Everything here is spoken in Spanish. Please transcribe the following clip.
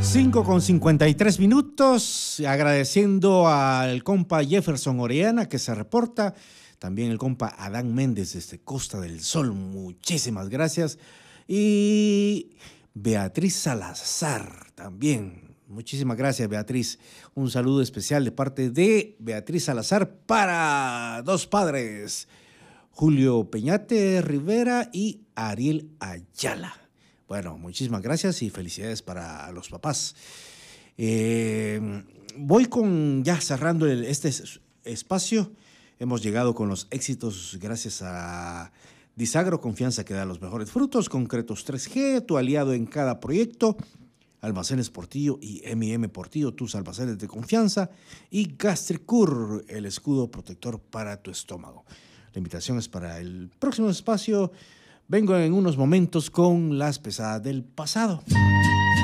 5:53, agradeciendo al compa Jefferson Orellana que se reporta, también el compa Adán Méndez desde Costa del Sol, muchísimas gracias, y Beatriz Salazar también, muchísimas gracias Beatriz, un saludo especial de parte de Beatriz Salazar para dos padres, Julio Peñate Rivera y Ariel Ayala. Bueno, muchísimas gracias y felicidades para los papás. Voy ya cerrando este espacio. Hemos llegado con los éxitos gracias a Disagro, confianza que da los mejores frutos. Concretos 3G, tu aliado en cada proyecto. Almacenes Portillo y M&M Portillo, tus almacenes de confianza. Y Gastricur, el escudo protector para tu estómago. La invitación es para el próximo espacio. Vengo en unos momentos con las pesadas del pasado.